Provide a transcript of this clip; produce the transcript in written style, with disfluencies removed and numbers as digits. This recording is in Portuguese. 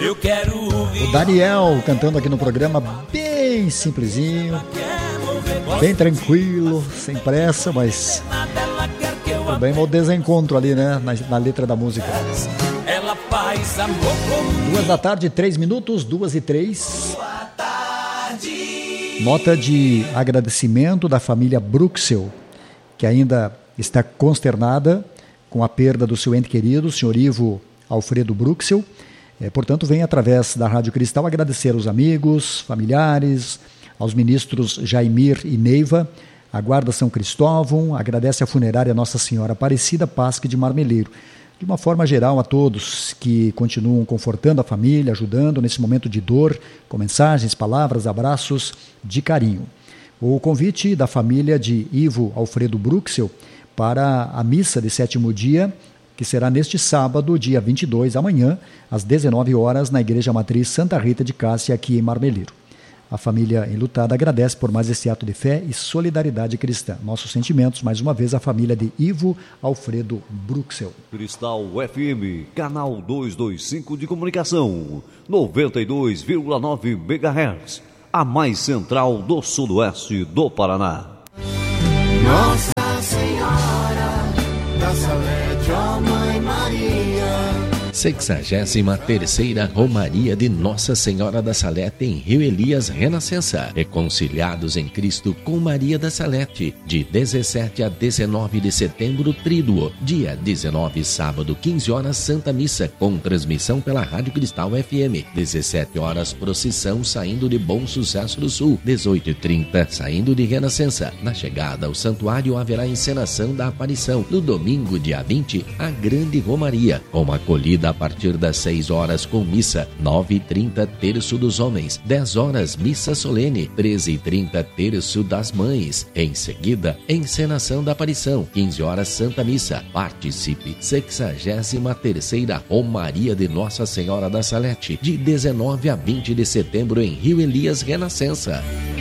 Eu quero ouvir o Daniel cantando aqui no programa, bem simplesinho, bem tranquilo, sem pressa, mas também o desencontro ali, né, na letra da música. Ela faz amor comigo. 2 da tarde, 3 minutos, 2:03. Nota de agradecimento da família Bruxel, que ainda está consternada com a perda do seu ente querido, o senhor Ivo Alfredo Bruxel. Portanto, vem através da Rádio Cristal agradecer aos amigos, familiares, aos ministros Jaimir e Neiva, a Guarda São Cristóvão, agradece a funerária Nossa Senhora Aparecida Pasque de Marmeleiro. De uma forma geral, a todos que continuam confortando a família, ajudando nesse momento de dor, com mensagens, palavras, abraços de carinho. O convite da família de Ivo Alfredo Bruxel para a missa de 7º dia, que será neste sábado, dia 22, amanhã, às 19 horas, na Igreja Matriz Santa Rita de Cássia, aqui em Marmeleiro. A família enlutada agradece por mais esse ato de fé e solidariedade cristã. Nossos sentimentos, mais uma vez, à família de Ivo Alfredo Bruxel. Cristal FM, canal 225 de comunicação, 92,9 MHz, a mais central do sudoeste do Paraná. Nossa Senhora da Salete, ó Mãe Maria. 63ª Romaria de Nossa Senhora da Salete em Rio Elias Renascença. Reconciliados em Cristo com Maria da Salete. De 17 a 19 de setembro, Tríduo. Dia 19, sábado, 15 horas, Santa Missa, com transmissão pela Rádio Cristal FM. 17 horas, procissão saindo de Bom Sucesso do Sul. 18h30, saindo de Renascença. Na chegada ao santuário haverá encenação da aparição. No domingo, dia 20, a Grande Romaria, com acolhida a partir das 6 horas com missa, 9h30 terço dos homens, 10 horas missa solene, 13h30 terço das mães. Em seguida, encenação da aparição, 15 horas Santa Missa. Participe, 63ª Romaria de Nossa Senhora da Salete, de 19 a 20 de setembro em Rio Elias Renascença.